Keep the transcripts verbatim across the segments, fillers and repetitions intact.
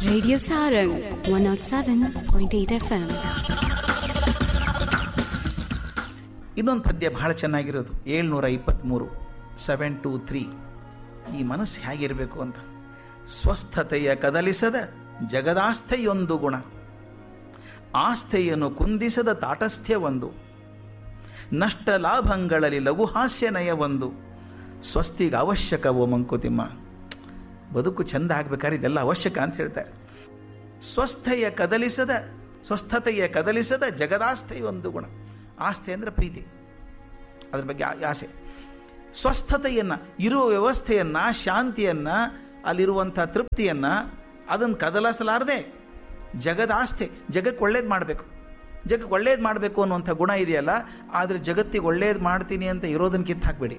Radio Sarang one oh seven point eight F M. ಇನ್ನೊಂದು ಪದ್ಯ ಬಹಳ ಚೆನ್ನಾಗಿರೋದು, ಏಳ್ನೂರ ಇಪ್ಪತ್ತ್ಮೂರು ಸೆವೆನ್ ಟು ತ್ರೀ. ಈ ಮನಸ್ಸು ಹೇಗಿರಬೇಕು ಅಂತ. ಸ್ವಸ್ಥತೆಯ ಕದಲಿಸದ ಜಗದಾಸ್ಥೆಯೊಂದು ಗುಣ, ಆಸ್ಥೆಯನ್ನು ಕುಂದಿಸದ ತಾಟಸ್ಥ್ಯ ಒಂದು, ನಷ್ಟ ಲಾಭಗಳಲ್ಲಿ ಲಘುಹಾಸ್ಯ ನಯ ಒಂದು, ಸ್ವಸ್ತಿಗೆ ಅವಶ್ಯಕವೋ ಮಂಕುತಿಮ್ಮ. ಬದುಕು ಚೆಂದ ಆಗ್ಬೇಕಾದ್ರೆ ಇದೆಲ್ಲ ಅವಶ್ಯಕ ಅಂತ ಹೇಳ್ತಾರೆ. ಸ್ವಸ್ಥೆಯ ಕದಲಿಸದ ಸ್ವಸ್ಥತೆಯ ಕದಲಿಸದ ಜಗದಾಸ್ಥೆಯೊಂದು ಗುಣ. ಆಸ್ಥೆ ಅಂದರೆ ಪ್ರೀತಿ, ಅದ್ರ ಬಗ್ಗೆ ಆಸೆ. ಸ್ವಸ್ಥತೆಯನ್ನು, ಇರುವ ವ್ಯವಸ್ಥೆಯನ್ನು, ಶಾಂತಿಯನ್ನು, ಅಲ್ಲಿರುವಂಥ ತೃಪ್ತಿಯನ್ನು, ಅದನ್ನು ಕದಲಿಸಲಾರದೆ ಜಗದ ಆಸ್ಥೆ, ಜಗಕ್ಕೆ ಒಳ್ಳೇದು ಮಾಡಬೇಕು, ಜಗಕ್ಕೆ ಒಳ್ಳೇದು ಮಾಡಬೇಕು ಅನ್ನುವಂಥ ಗುಣ ಇದೆಯಲ್ಲ, ಆದರೆ ಜಗತ್ತಿಗೆ ಒಳ್ಳೇದು ಮಾಡ್ತೀನಿ ಅಂತ ಇರೋದನ್ನು ಕಿತ್ತು ಹಾಕಬೇಡಿ,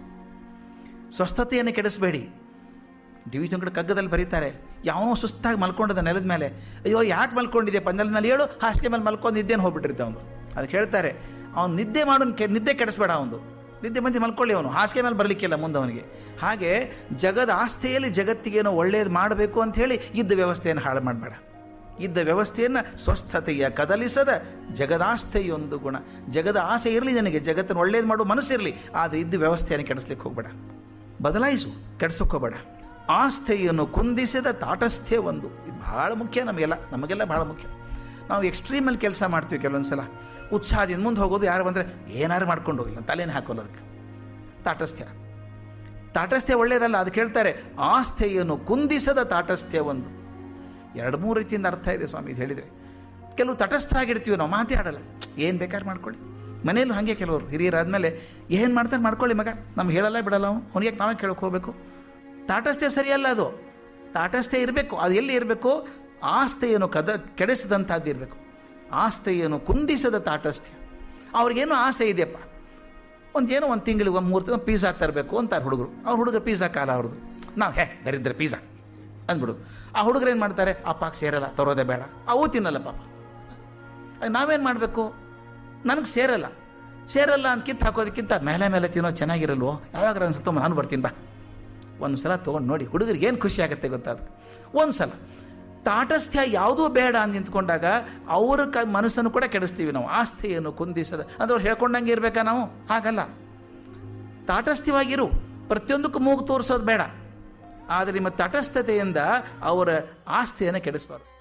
ಸ್ವಸ್ಥತೆಯನ್ನು ಕೆಡಿಸಬೇಡಿ. ಡಿವಿಷನ್ ಕಡೆ ಕಗ್ಗದಲ್ಲಿ ಬರೀತಾರೆ, ಯಾವನೋ ಸುಸ್ತಾಗಿ ಮಲ್ಕೊಂಡಿದ್ದ ನೆಲದ ಮೇಲೆ, ಅಯ್ಯೋ ಯಾಕೆ ಮಲ್ಕೊಂಡಿದ್ದೆ ಪಂಜಲ್ ಮೇಲೆ ಹೇಳು, ಹಾಸಿಗೆ ಮೇಲೆ ಮಲ್ಕೊಂಡು ನಿದ್ದೆನ ಹೋಗ್ಬಿಟ್ಟಿರ್ತೆ ಅವನು. ಅದಕ್ಕೆ ಹೇಳ್ತಾರೆ, ಅವ್ನು ನಿದ್ದೆ ಮಾಡೋನು ಕೆ ನಿದ್ದೆ ಕೆಡಿಸ್ಬೇಡ, ಅವನು ನಿದ್ದೆ ಮಂದಿ ಮಲ್ಕೊಳ್ಳಿ, ಅವನು ಹಾಸಿಗೆ ಮೇಲೆ ಬರಲಿಕ್ಕಿಲ್ಲ ಮುಂದೆ ಅವನಿಗೆ. ಹಾಗೆ ಜಗದ ಆಸ್ಥೆಯಲ್ಲಿ ಜಗತ್ತಿಗೇನೋ ಒಳ್ಳೇದು ಮಾಡಬೇಕು ಅಂಥೇಳಿ ಇದ್ದ ವ್ಯವಸ್ಥೆಯನ್ನು ಹಾಳು ಮಾಡಬೇಡ. ಇದ್ದ ವ್ಯವಸ್ಥೆಯನ್ನು ಸ್ವಸ್ಥತೆಯ ಕದಲಿಸದ ಜಗದಾಸ್ಥೆಯೊಂದು ಗುಣ. ಜಗದ ಆಸೆ ಇರಲಿ ನನಗೆ, ಜಗತ್ತನ್ನು ಒಳ್ಳೇದು ಮಾಡೋ ಮನಸ್ಸಿರಲಿ, ಆದರೆ ಇದ್ದ ವ್ಯವಸ್ಥೆಯನ್ನು ಕೆಡಿಸ್ಲಿಕ್ಕೆ ಹೋಗಬೇಡ, ಬದಲಾಯಿಸು, ಕೆಡಿಸೋಕೆ ಹೋಗಬೇಡ. ಆಸ್ಥೆಯನ್ನು ಕುಂದಿಸಿದ ತಾಟಸ್ಥ್ಯ ಒಂದು. ಇದು ಭಾಳ ಮುಖ್ಯ ನಮಗೆಲ್ಲ, ನಮಗೆಲ್ಲ ಭಾಳ ಮುಖ್ಯ. ನಾವು ಎಕ್ಸ್ಟ್ರೀಮಲ್ಲಿ ಕೆಲಸ ಮಾಡ್ತೀವಿ ಕೆಲವೊಂದು ಸಲ, ಉತ್ಸಾಹದಿಂದ ಮುಂದೆ ಹೋಗೋದು, ಯಾರು ಬಂದರೆ ಏನಾರು ಮಾಡ್ಕೊಂಡು ಹೋಗಿಲ್ಲ, ತಲೆನೇ ಹಾಕೋಲ್ಲ ಅದಕ್ಕೆ. ತಾಟಸ್ಥ್ಯ ತಾಟಸ್ಥ್ಯ ಒಳ್ಳೆಯದಲ್ಲ. ಅದಕ್ಕೆ ಹೇಳ್ತಾರೆ, ಆಸ್ಥೆಯನ್ನು ಕುಂದಿಸದ ತಾಟಸ್ಥ್ಯ ಒಂದು. ಎರಡು ಮೂರು ರೀತಿಯಿಂದ ಅರ್ಥ ಇದೆ ಸ್ವಾಮಿ ಇದು ಹೇಳಿದರೆ. ಕೆಲವು ತಟಸ್ಥರಾಗಿರ್ತೀವಿ ನಾವು, ಮಾತೇ ಆಡಲ್ಲ, ಏನು ಬೇಕಾದ್ರೆ ಮಾಡ್ಕೊಳ್ಳಿ. ಮನೇಲೂ ಹಾಗೆ ಕೆಲವರು ಹಿರಿಯರಾದಮೇಲೆ ಏನು ಮಾಡ್ತಾರೆ ಮಾಡ್ಕೊಳ್ಳಿ ಮಗ, ನಮ್ಗೆ ಹೇಳಲ್ಲ ಬಿಡಲ್ಲ, ಅವನು ಅವನಿಗೆ ನಾವೇ ಕೇಳೋಕೆ ಹೋಗಬೇಕು. ತಾಟಸ್ಥ್ಯ ಸರಿಯಲ್ಲ ಅದು. ತಾಟಸ್ಥ್ಯ ಇರಬೇಕು, ಅದು ಎಲ್ಲಿ ಇರಬೇಕು? ಆಸ್ಥೆಯನ್ನು ಕದ ಕೆಡಿಸಿದಂಥದ್ದು ಇರಬೇಕು. ಆಸ್ಥೆಯನ್ನು ಕುಂದಿಸದ ತಾಟಸ್ಥ್ಯ. ಅವ್ರಿಗೇನೋ ಆಸೆ ಇದೆಯಪ್ಪ, ಒಂದು ಏನೋ ಒಂದು ತಿಂಗಳಿಗೆ ಒಂದು ಮೂರು ತಿಂಗಳು ಪಿಜ್ಜಾ ತರಬೇಕು ಅಂತಾರೆ ಹುಡುಗರು. ಅವ್ರ ಹುಡುಗರು ಪಿಜ್ಜಾ ಕಾಲ ಅವ್ರದ್ದು, ನಾವು ಹೇ ದರಿದ್ರ ಪಿಜ್ಜಾ ಅಂದ್ಬಿಡು. ಆ ಹುಡುಗರು ಏನು ಮಾಡ್ತಾರೆ, ಅಪ್ಪಾಗೆ ಸೇರಲ್ಲ, ತರೋದೇ ಬೇಡ, ಅವು ತಿನ್ನಲ್ಲ ಪಾಪ. ನಾವೇನು ಮಾಡಬೇಕು? ನನಗೆ ಸೇರಲ್ಲ ಸೇರಲ್ಲ ಅಂತ ಕಿತ್ತು ಹಾಕೋದಕ್ಕಿಂತ ಮೇಲೆ ಮೇಲೆ ತಿನ್ನೋ ಚೆನ್ನಾಗಿರಲ್ವೋ, ಯಾವಾಗ ಅನ್ಸುತ್ತೋ ನಾನು ಬರ್ತೀನಿ ಬಾ, ಒಂದು ಸಲ ತೊಗೊಂಡು ನೋಡಿ, ಹುಡುಗರಿಗೆ ಏನು ಖುಷಿ ಆಗುತ್ತೆ ಗೊತ್ತಾದ. ಒಂದು ಸಲ ತಾಟಸ್ಥ್ಯ ಯಾವುದೂ ಬೇಡ ಅಂತ ನಿಂತ್ಕೊಂಡಾಗ ಅವ್ರ ಕ ಮನಸ್ಸನ್ನು ಕೂಡ ಕೆಡಿಸ್ತೀವಿ ನಾವು. ಆಸ್ಥೆಯನ್ನು ಕುಂದಿಸದ ಅಂದ್ರೆ ಅವ್ರು ಹೇಳ್ಕೊಂಡಂಗೆ ಇರಬೇಕಾ ನಾವು? ಹಾಗಲ್ಲ. ತಾಟಸ್ಥ್ಯವಾಗಿರು, ಪ್ರತಿಯೊಂದಕ್ಕೂ ಮೂಗು ತೋರಿಸೋದು ಬೇಡ, ಆದರೆ ನಿಮ್ಮ ತಟಸ್ಥತೆಯಿಂದ ಅವರ ಆಸ್ಥೆಯನ್ನು ಕೆಡಿಸ್ಬಾರ್ದು.